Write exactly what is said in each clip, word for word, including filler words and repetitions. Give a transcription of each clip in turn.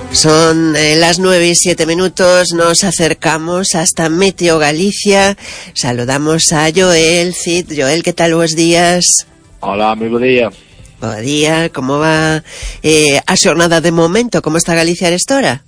Son eh, las nueve y siete minutos, nos acercamos hasta Meteo Galicia. Saludamos a Joel Cid. Joel, ¿qué tal? Buenos días. Hola, moi bo día. Bo día, como va eh, a xornada de momento? Como está Galicia a esta hora?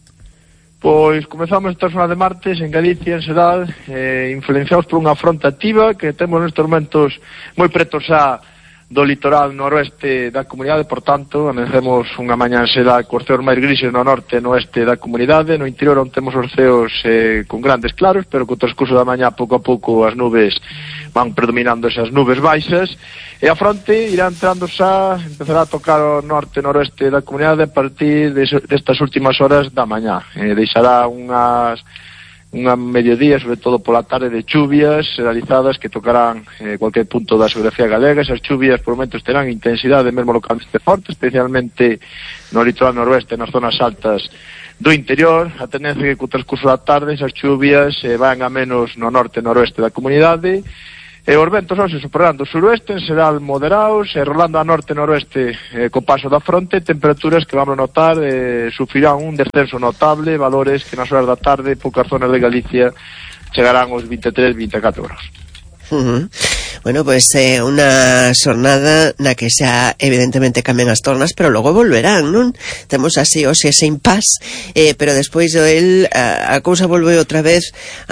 Pois comezamos esta semana de martes en Galicia, en xeral, eh, influenciados por unha fronte activa que temos nestes momentos moi preto xa do litoral noroeste da comunidade, por tanto, amanecemos unha mañá será cos ceos máis grises no norte e no oeste da comunidade. No interior onde temos os ceos eh, con grandes claros, pero co transcurso da mañá pouco a pouco as nubes van predominando esas nubes baixas, e a fronte irá entrando xa, empezará a tocar o norte e noroeste da comunidade a partir de, destas últimas horas da mañá. Eh, deixará unhas unha mediodía, sobre todo pola tarde, de chuvias realizadas que tocarán eh, cualquier punto da xeografía galega. Esas chuvias por momentos terán intensidade mesmo localmente forte, especialmente no litoral noroeste, nas zonas altas do interior. A tendencia que co transcurso da tarde esas chuvias eh, van a menos no norte e noroeste da comunidade, e os ventos hoxe superando o suroeste, en xeral moderados, e rolando a norte e noroeste eh, co paso da fronte, temperaturas que vamos a notar eh, sufrirán un descenso notable, valores que nas horas da tarde, poucas zonas de Galicia, chegarán aos vinte e tres, vinte e catro graus. Uh-huh. Bueno, pues eh, unha xornada na que xa evidentemente cambian as tornas, pero logo volverán, non? Temos así hoxe ese impas, eh, pero despois el, a, a cousa volve outra vez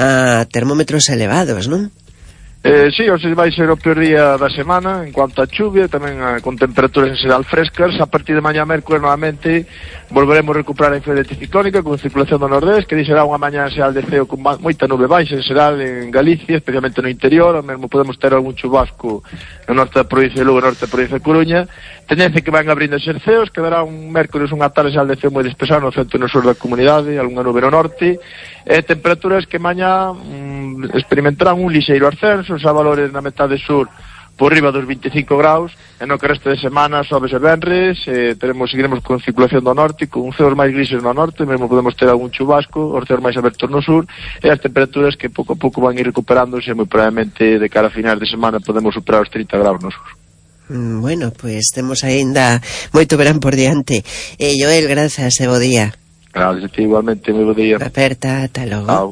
a termómetros elevados, non? Eh, sí, hoxe vai ser o peor día da semana en cuanto a chuvia, tamén a, con temperaturas en xeral frescas. A partir de mañá mércoles novamente volveremos a recuperar a influencia anticiclónica con circulación do nordés, que será unha mañá en xeral de ceo con moita nube baixa en xeral en Galicia, especialmente no interior. O mesmo podemos ter algún chubasco no norte da provincia de Lugo, norte da provincia de Coruña. Tendencia que van abrindo os ceos, quedará un mércoles unha tarde xeral de ceo moi despexado no centro e no sur da comunidade, algunha nube no norte, e temperaturas que mañá mm, experimentarán un lixeiro ascenso, xa valores na metade sur por riba dos vinte e cinco graus, e no que resto de semana, sobes e venres, eh, teremos, seguiremos con circulación do norte, con ceos máis grises no norte, mesmo podemos ter algún chubasco, os ceos máis abertos no sur, e as temperaturas que pouco a pouco van ir recuperándose, moi probablemente de cara a finais de semana podemos superar os trinta graus no sur. Bueno, pues temos aínda moito verán por diante. Eh, Joel, grazas e bo día. Gracias, igualmente, moi bo día. Aperta, ata logo. Chao.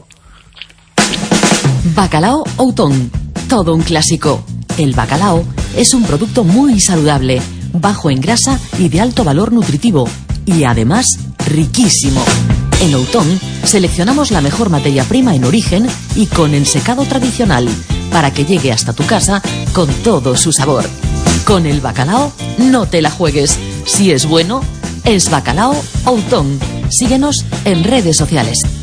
Bacalao Outón, todo un clásico. El bacalao es un producto muy saludable, bajo en grasa y de alto valor nutritivo, y además riquísimo. En Outón seleccionamos la mejor materia prima en origen y con ensecado tradicional, para que llegue hasta tu casa con todo su sabor. Con el bacalao no te la juegues. Si es bueno, es Bacalao Outón. Síguenos en redes sociales.